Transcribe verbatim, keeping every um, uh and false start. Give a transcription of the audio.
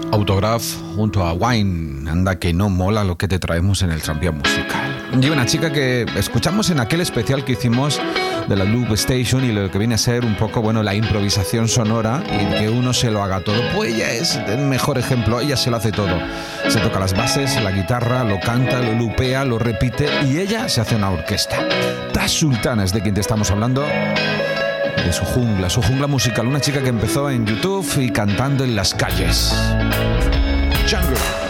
Autograph junto a Wine. Anda que no mola lo que te traemos en el Trampión Musical. Y una chica que escuchamos en aquel especial que hicimos de la Loop Station y lo que viene a ser un poco, bueno, la improvisación sonora y que uno se lo haga todo. Pues ella es el mejor ejemplo, ella se lo hace todo. Se toca las bases, la guitarra, lo canta, lo lupea, lo repite y ella se hace una orquesta. Tash Sultana es de quien te estamos hablando. De su jungla, su jungla musical. Una chica que empezó en YouTube y cantando en las calles. Jungle.